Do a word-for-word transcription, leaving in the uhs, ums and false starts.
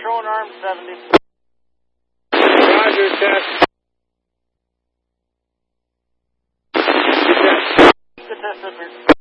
showing arm seventy. Roger, test. The test up here.